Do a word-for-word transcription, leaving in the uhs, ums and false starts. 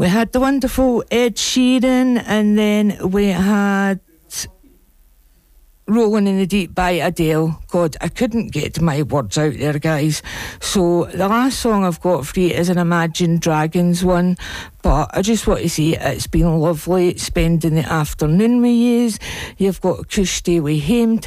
We had the wonderful Ed Sheeran, and then we had Rolling in the Deep by Adele. God, I couldn't get my words out there, guys. So the last song I've got for you is an Imagine Dragons one, but I just want to say it's been lovely spending the afternoon with yous. You've got Kirsty with Hame